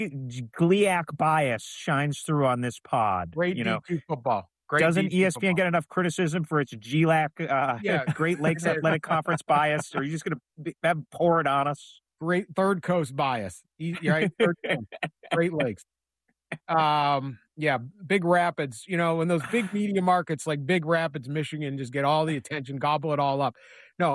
GLIAC bias shines through on this pod. Great D2 football. Great Doesn't D2 ESPN football. get enough criticism for its GLAC, Yeah. Great Lakes Athletic Conference bias? Or are you just going to pour it on us? Great Third Coast bias. Right? Third Coast. Great Lakes. Yeah, Big Rapids, when those big media markets like Big Rapids, Michigan just get all the attention, gobble it all up. No,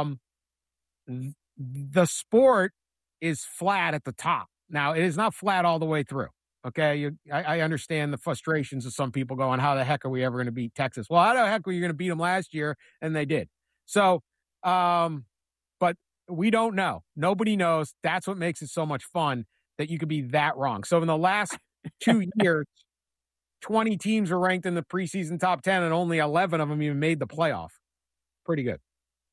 the sport is flat at the top. Now, it is not flat all the way through. Okay, I understand the frustrations of some people going, how the heck are we ever going to beat Texas? Well, how the heck were you going to beat them last year? And they did. So, but we don't know. Nobody knows. That's what makes it so much fun, that you could be that wrong. So in the last 2 years, 20 teams were ranked in the preseason top 10, and only 11 of them even made the playoff. Pretty good.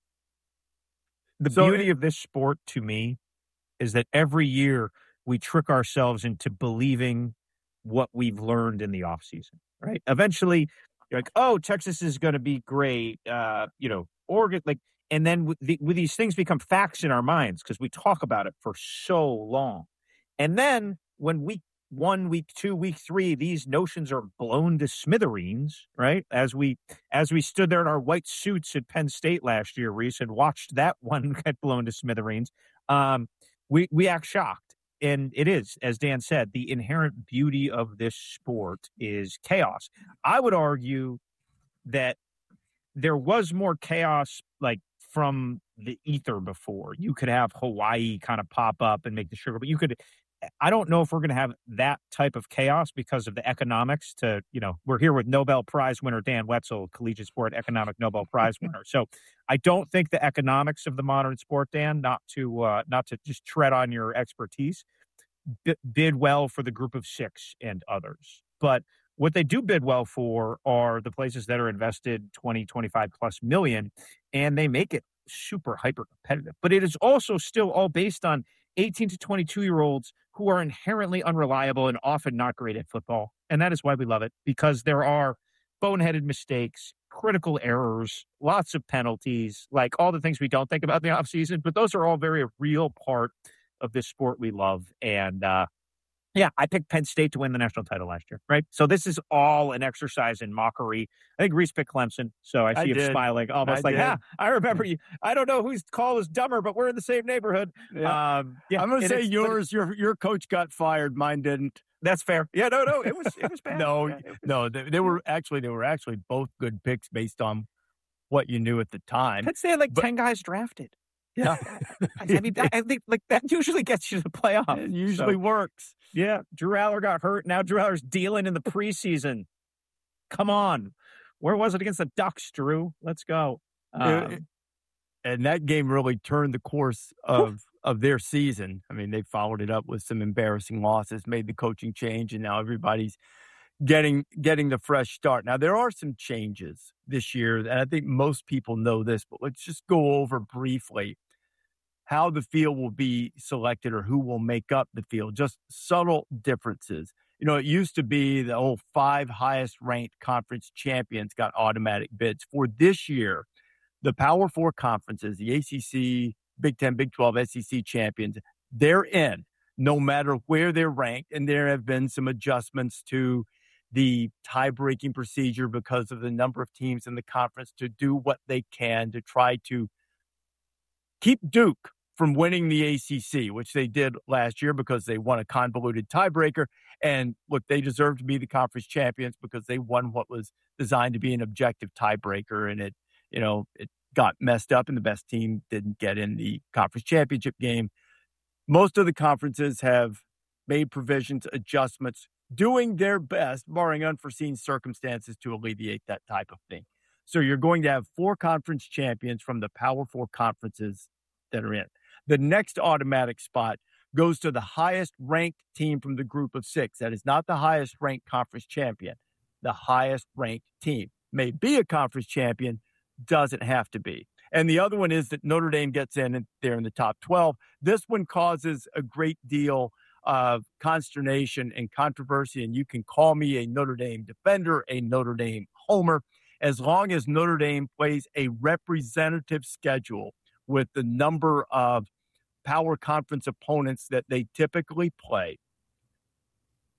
The beauty of this sport to me is that every year we trick ourselves into believing what we've learned in the offseason, right? Eventually, you're like, oh, Texas is going to be great. Oregon, and then with these things become facts in our minds because we talk about it for so long. And then when week 1, week 2, week 3, these notions are blown to smithereens, right? As we stood there in our white suits at Penn State last year, Reese, and watched that one get blown to smithereens, we act shocked. And it is, as Dan said, the inherent beauty of this sport is chaos. I would argue that there was more chaos from the ether before. You could have Hawaii kind of pop up and make the sugar, but I don't know if we're going to have that type of chaos because of the economics we're here with Nobel Prize winner Dan Wetzel, collegiate sport economic Nobel Prize winner. So I don't think the economics of the modern sport, Dan, not to just tread on your expertise, bid well for the group of 6 and others. But what they do bid well for are the places that are invested 20, 25 plus million, and they make it super hyper competitive. But it is also still all based on 18 to 22-year-olds who are inherently unreliable and often not great at football. And that is why we love it, because there are boneheaded mistakes, critical errors, lots of penalties, like all the things we don't think about in the offseason. But those are all very real part of this sport we love. And I picked Penn State to win the national title last year, right? So this is all an exercise in mockery. I think Reese picked Clemson, so I see him smiling, almost I remember you. I don't know whose call is dumber, but we're in the same neighborhood. Yeah. I'm going to say yours. Your coach got fired. Mine didn't. That's fair. Yeah, no, it was bad. No, they were actually both good picks based on what you knew at the time. Penn State had 10 guys drafted. Yeah. I think that usually gets you to the playoff. It usually works. Yeah. Drew Aller got hurt. Now Drew Aller's dealing in the preseason. Come on. Where was it against the Ducks, Drew? Let's go. And that game really turned the course of their season. I mean, they followed it up with some embarrassing losses, made the coaching change, and now everybody's getting the fresh start. Now, there are some changes this year, and I think most people know this, but let's just go over briefly how the field will be selected or who will make up the field, just subtle differences. It used to be the whole 5 highest-ranked conference champions got automatic bids. For this year, the Power 4 conferences, the ACC, Big 10, Big 12, SEC champions, they're in no matter where they're ranked, and there have been some adjustments to the tie-breaking procedure because of the number of teams in the conference to do what they can to try to keep Duke from winning the ACC, which they did last year because they won a convoluted tiebreaker. And look, they deserve to be the conference champions because they won what was designed to be an objective tiebreaker. And it got messed up and the best team didn't get in the conference championship game. Most of the conferences have made provisions, adjustments, doing their best, barring unforeseen circumstances, to alleviate that type of thing. So you're going to have 4 conference champions from the Power 4 conferences that are in. The next automatic spot goes to the highest ranked team from the group of 6. That is not the highest ranked conference champion. The highest ranked team may be a conference champion, doesn't have to be. And the other one is that Notre Dame gets in and they're in the top 12. This one causes a great deal of consternation and controversy, and you can call me a Notre Dame defender, a Notre Dame homer, as long as Notre Dame plays a representative schedule with the number of power conference opponents that they typically play.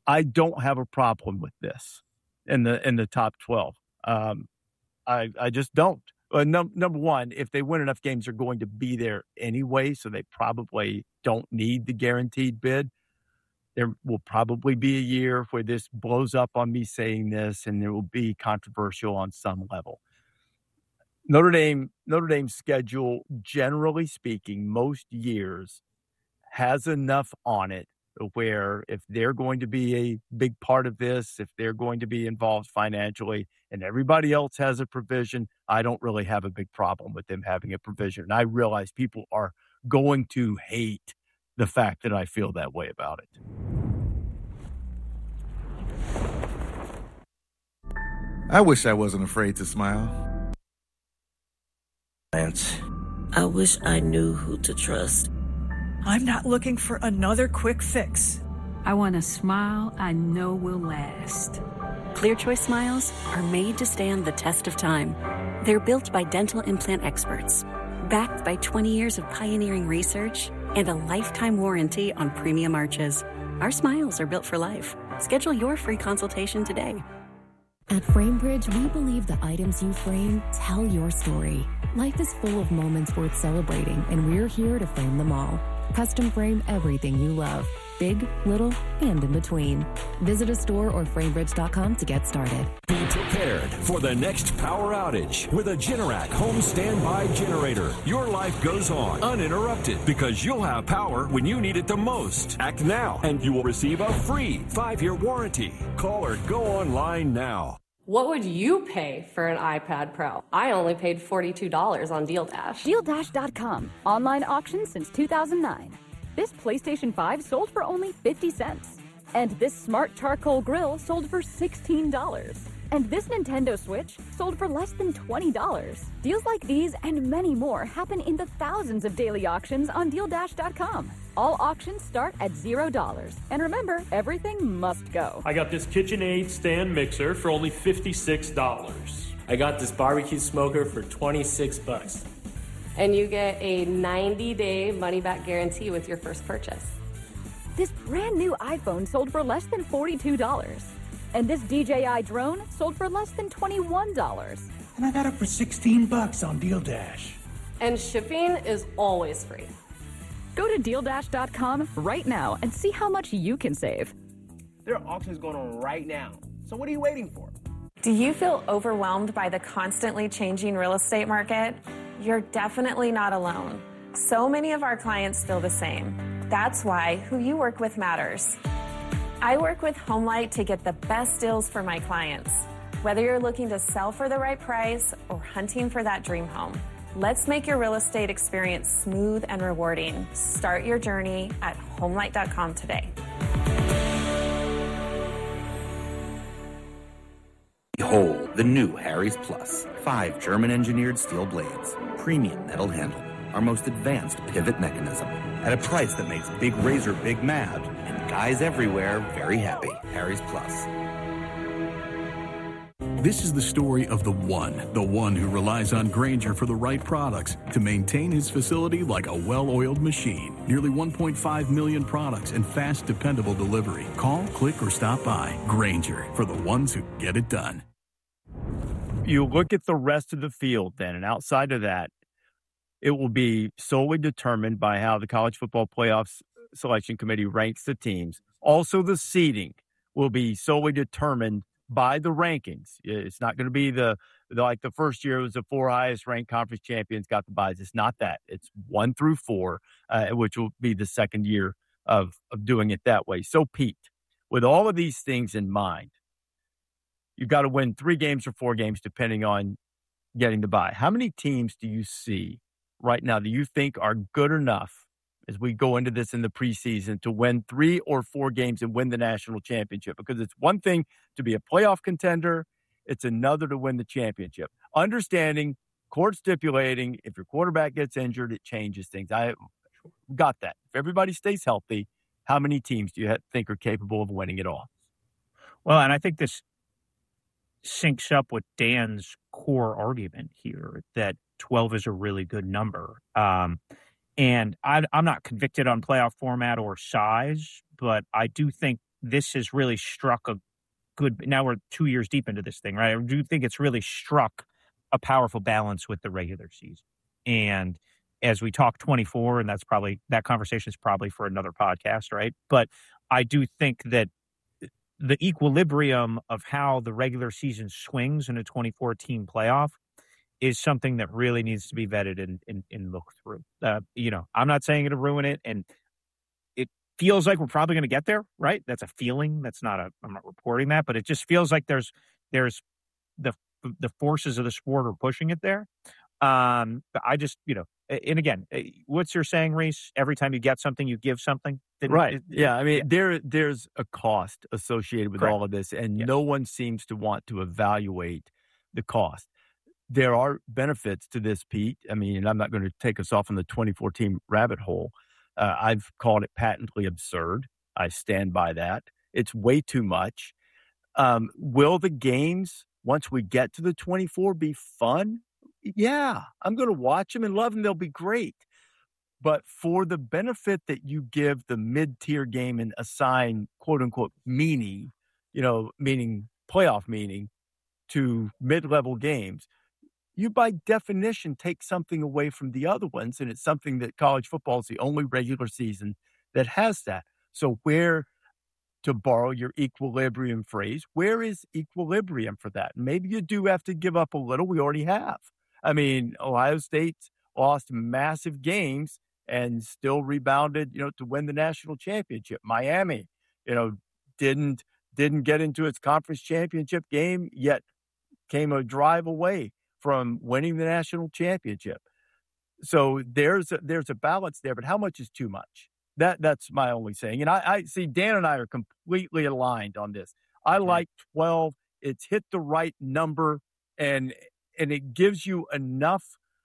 I don't have a problem with this in the top 12. I just don't. Number one, if they win enough games, they're going to be there anyway, so they probably don't need the guaranteed bid. There will probably be a year where this blows up on me saying this, and it will be controversial on some level. Notre Dame's schedule, generally speaking, most years has enough on it where if they're going to be a big part of this, if they're going to be involved financially, and everybody else has a provision, I don't really have a big problem with them having a provision. And I realize people are going to hate the fact that I feel that way about it. I wish I wasn't afraid to smile. I wish I knew who to trust. I'm not looking for another quick fix. I want a smile I know will last. Clear Choice smiles are made to stand the test of time. They're built by dental implant experts, backed by 20 years of pioneering research and a lifetime warranty on premium arches. Our smiles are built for life. Schedule your free consultation today. At FrameBridge, we believe the items you frame tell your story. Life is full of moments worth celebrating, and we're here to frame them all. Custom frame everything you love, big, little, and in between. Visit a store or framebridge.com to get started. Be prepared for the next power outage with a Generac home standby generator. Your life goes on uninterrupted because you'll have power when you need it the most. Act now and you will receive a free 5-year warranty. Call or go online now. What would you pay for an iPad Pro? I only paid $42 on Deal Dash. DealDash.com. Online auction since 2009. This PlayStation 5 sold for only 50 cents. And this smart charcoal grill sold for $16. And this Nintendo Switch sold for less than $20. Deals like these and many more happen in the thousands of daily auctions on DealDash.com. All auctions start at $0. And remember, everything must go. I got this KitchenAid stand mixer for only $56. I got this barbecue smoker for $26. And you get a 90-day money-back guarantee with your first purchase. This brand new iPhone sold for less than $42. And this DJI drone sold for less than $21. And I got it for $16 on Deal Dash. And shipping is always free. Go to DealDash.com right now and see how much you can save. There are auctions going on right now. So what are you waiting for? Do you feel overwhelmed by the constantly changing real estate market? You're definitely not alone. So many of our clients feel the same. That's why who you work with matters. I work with HomeLight to get the best deals for my clients. Whether you're looking to sell for the right price or hunting for that dream home, let's make your real estate experience smooth and rewarding. Start your journey at HomeLight.com today. Behold the new Harry's Plus. 5 German-engineered steel blades, premium metal handle, our most advanced pivot mechanism, at a price that makes Big Razor big mad and guys everywhere very happy. Harry's Plus. This is the story of the one who relies on Grainger for the right products to maintain his facility like a well-oiled machine. Nearly 1.5 million products and fast, dependable delivery. Call, click, or stop by. Grainger, for the ones who get it done. You look at the rest of the field then, and outside of that, it will be solely determined by how the College Football Playoffs Selection Committee ranks the teams. Also, the seeding will be solely determined by the rankings. It's not going to be like the first year it was the 4 highest ranked conference champions got the buys. It's not that. It's 1 through 4, which will be the second year of doing it that way. So, Pete, with all of these things in mind, you've got to win 3 games or 4 games depending on getting the bye. How many teams do you see right now that you think are good enough as we go into this in the preseason to win 3 or 4 games and win the national championship? Because it's one thing to be a playoff contender. It's another to win the championship. Understanding, court stipulating, if your quarterback gets injured, it changes things. I got that. If everybody stays healthy, how many teams do you think are capable of winning it all? Well, and I think this syncs up with Dan's core argument here that 12 is a really good number. And I'm not convicted on playoff format or size, but I do think this has really struck a good, now we're 2 years deep into this thing, right? I do think it's really struck a powerful balance with the regular season. And as we talk 24, and that conversation is probably for another podcast, right? But I do think that the equilibrium of how the regular season swings in a 24-team playoff is something that really needs to be vetted and looked through. I'm not saying it'll ruin it, and it feels like we're probably going to get there, right? That's a feeling. I'm not reporting that, but it just feels like there's the forces of the sport are pushing it there. But I just, and again, what's your saying, Reese? Every time you get something, you give something. Right. Yeah. I mean, there's a cost associated with all of this, and no one seems to want to evaluate the cost. There are benefits to this, Pete. I mean, and I'm not going to take us off on the 2014 rabbit hole. I've called it patently absurd. I stand by that. It's way too much. Will the games, once we get to the 24, be fun? Yeah, I'm going to watch them and love them. They'll be great. But for the benefit that you give the mid-tier game and assign, quote unquote, meaning playoff meaning to mid-level games, you by definition take something away from the other ones. And it's something that college football is the only regular season that has that. So where, to borrow your equilibrium phrase, where is equilibrium for that? Maybe you do have to give up a little. We already have. I mean, Ohio State lost massive games and still rebounded, to win the national championship. Miami, didn't get into its conference championship game, yet came a drive away from winning the national championship. So there's a balance there, but how much is too much? That's my only saying. And I see Dan and I are completely aligned on this. I like 12. It's hit the right number, and it gives you enough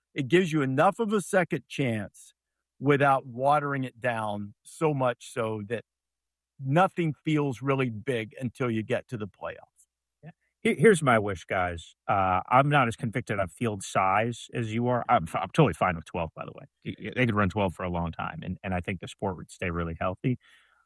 of a second chance without watering it down so much so that nothing feels really big until you get to the playoffs. Here's my wish, guys. I'm not as convicted on field size as you are. I'm totally fine with 12, by the way. They could run 12 for a long time, and I think the sport would stay really healthy.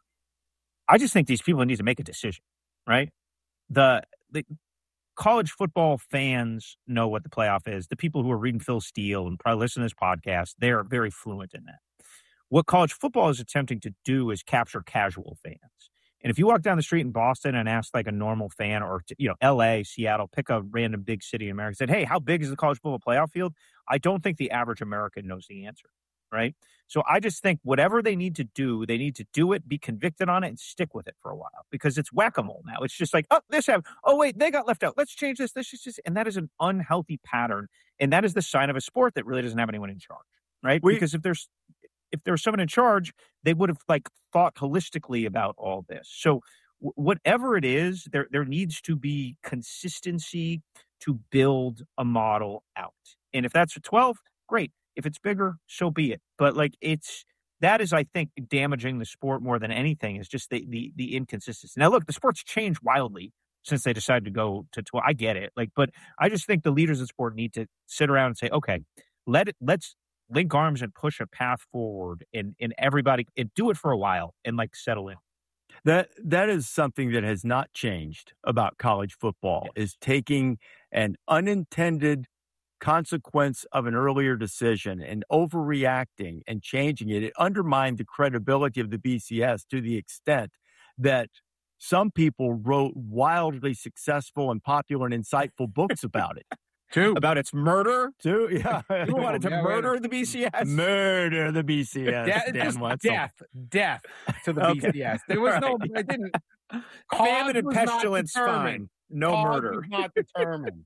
I just think these people need to make a decision, right? The college football fans know what the playoff is. The people who are reading Phil Steele and probably listen to this podcast, they're very fluent in that. What college football is attempting to do is capture casual fans. And if you walk down the street in Boston and ask like a normal fan, or LA, Seattle, pick a random big city in America, said, hey, how big is the college football playoff field? I don't think the average American knows the answer, right? So I just think whatever they need to do it, be convicted on it, and stick with it for a while, because it's whack-a-mole now. It's just like, wait, they got left out. Let's change this. And that is an unhealthy pattern. And that is the sign of a sport that really doesn't have anyone in charge, right? Because if there's someone in charge, they would have thought holistically about all this. So whatever it is, there needs to be consistency to build a model out. And if that's a 12, great. If it's bigger, so be it. But that is, I think, damaging the sport more than anything, is just the inconsistency. Now, look, the sport's changed wildly since they decided to go to 12. I get it. But I just think the leaders of the sport need to sit around and say, okay, let's link arms and push a path forward, and everybody, and do it for a while and settle in. That is something that has not changed about college football, is taking an unintended consequence of an earlier decision and overreacting and changing it. It undermined the credibility of the BCS to the extent that some people wrote wildly successful and popular and insightful books about it. About its murder? Yeah. You wanted to murder the BCS? Murder the BCS. Death to the BCS. There was no, I didn't. Famine and pestilence, fine. No murder. Not determined.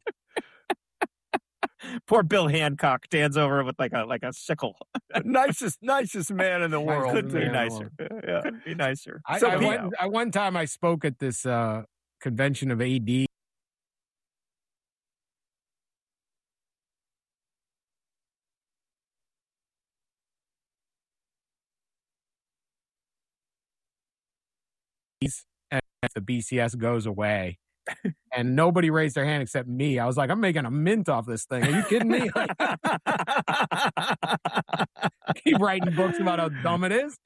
Poor Bill Hancock stands over with like a sickle. nicest man in the world. Couldn't be nicer. Yeah. Couldn't be nicer. One time I spoke at this convention of AD. And the BCS goes away, and nobody raised their hand except me. I was like, I'm making a mint off this thing. Are you kidding me? Keep writing books about how dumb it is.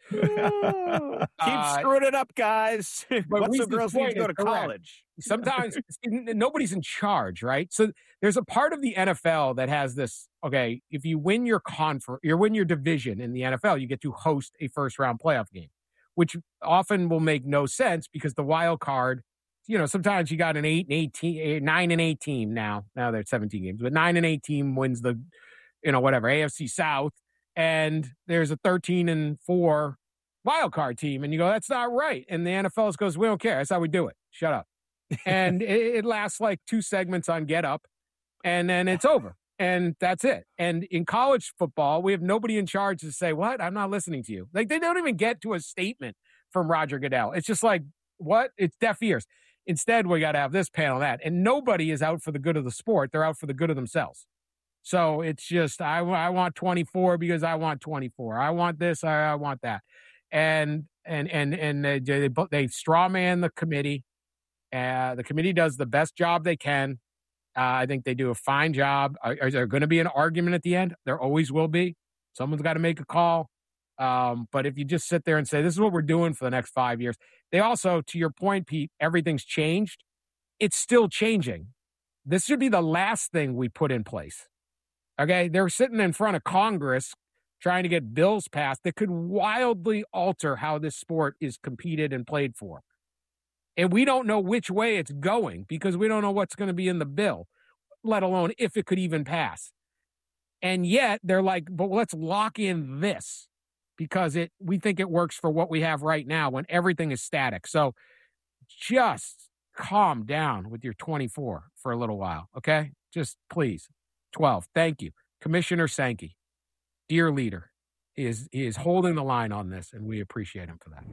Keep screwing it up, guys. Lots of girls need to go to college. Sometimes nobody's in charge, right? So there's a part of the NFL that has this, okay, if you win your division in the NFL, you get to host a first-round playoff game, which often will make no sense because the wild card, sometimes you got an 9-8 team now. Now they're 17 games, but 9-8 team wins the, AFC South, and there's a 13-4 wild card team, and you go, that's not right. And the NFL goes, we don't care. That's how we do it. Shut up. And it lasts like 2 segments on Get Up, and then it's over. And that's it. And in college football, we have nobody in charge to say, what? I'm not listening to you. Like, they don't even get to a statement from Roger Goodell. It's just like, what? It's deaf ears. Instead, we got to have this panel, that. And nobody is out for the good of the sport. They're out for the good of themselves. So it's just, I want 24 because I want 24. I want this, I want that. And they straw man the committee. The committee does the best job they can. I think they do a fine job. Is there going to be an argument at the end? There always will be. Someone's got to make a call. But if you just sit there and say, this is what we're doing for the next 5 years. They also, to your point, Pete, everything's changed. It's still changing. This should be the last thing we put in place. Okay? They're sitting in front of Congress trying to get bills passed that could wildly alter how this sport is competed and played for. And we don't know which way it's going because we don't know what's going to be in the bill, let alone if it could even pass. And yet they're like, but let's lock in this because we think it works for what we have right now when everything is static. So just calm down with your 24 for a little while, okay? Just please. 12. Thank you. Commissioner Sankey, dear leader, is holding the line on this, and we appreciate him for that.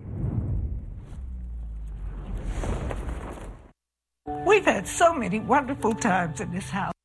We've had so many wonderful times in this house.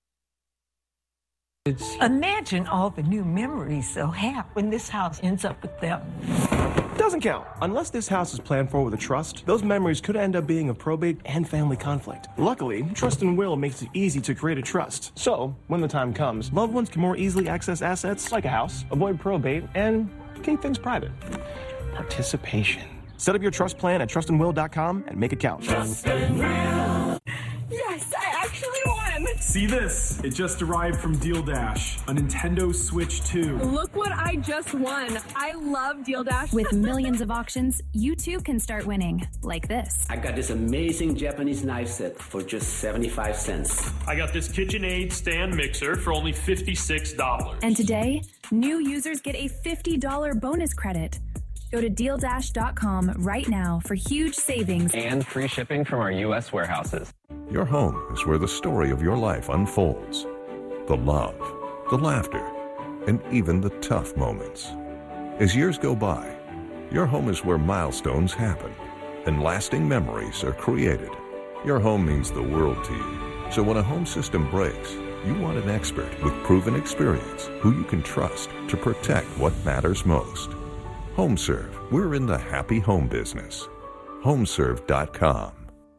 Imagine all the new memories they'll have when this house ends up with them. Doesn't count. Unless this house is planned for with a trust, those memories could end up being a probate and family conflict. Luckily, Trust and Will makes it easy to create a trust. So, when the time comes, loved ones can more easily access assets like a house, avoid probate, and keep things private. Participation. Set up your trust plan at trustandwill.com and make it count. Trust and Will. Yes, I actually won. See this? It just arrived from Deal Dash, a Nintendo Switch 2. Look what I just won. I love Deal Dash. With millions of auctions, you too can start winning, like this. I got this amazing Japanese knife set for just 75 cents. I got this KitchenAid stand mixer for only $56. And today, new users get a $50 bonus credit. Go to DealDash.com right now for huge savings and free shipping from our U.S. warehouses. Your home is where the story of your life unfolds. The love, the laughter, and even the tough moments. As years go by, your home is where milestones happen and lasting memories are created. Your home means the world to you. So when a home system breaks, you want an expert with proven experience who you can trust to protect what matters most. HomeServe, we're in the happy home business. HomeServe.com.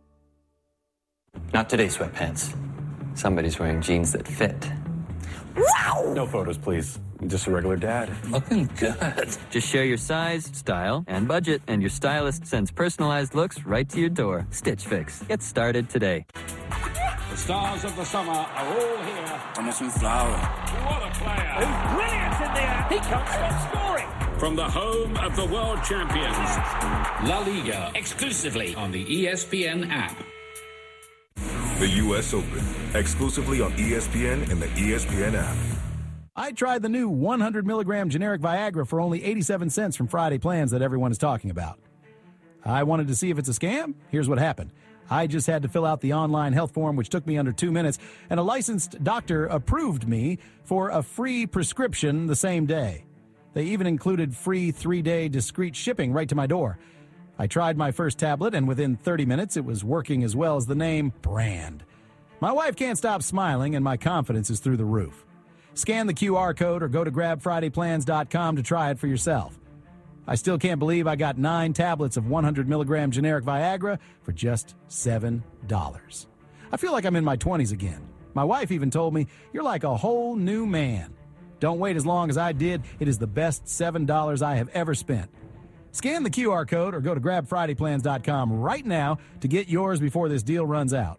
Not today, sweatpants. Somebody's wearing jeans that fit. Wow! No photos, please. I'm just a regular dad. Looking good. Just share your size, style, and budget, and your stylist sends personalized looks right to your door. Stitch Fix. Get started today. The stars of the summer are all here. Thomas and Flower. What a player! Who's brilliant in the air. He can't stop scoring. From the home of the world champions, La Liga, exclusively on the ESPN app. The U.S. Open, exclusively on ESPN and the ESPN app. I tried the new 100 milligram generic Viagra for only 87 cents from Friday Plans that everyone is talking about. I wanted to see if it's a scam. Here's what happened. I just had to fill out the online health form, which took me under 2 minutes, and a licensed doctor approved me for a free prescription the same day. They even included free 3-day discreet shipping right to my door. I tried my first tablet, and within 30 minutes, it was working as well as the name brand. My wife can't stop smiling, and my confidence is through the roof. Scan the QR code or go to grabfridayplans.com to try it for yourself. I still can't believe I got 9 tablets of 100 milligram generic Viagra for just $7. I feel like I'm in my 20s again. My wife even told me, "You're like a whole new man." Don't wait as long as I did. It is the best $7 I have ever spent. Scan the QR code or go to grabfridayplans.com right now to get yours before this deal runs out.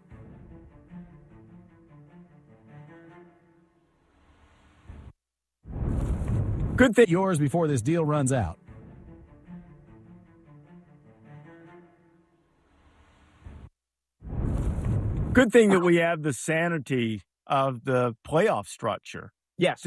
Good thing yours before this deal runs out. Good thing that we have the sanity of the playoff structure. Yes.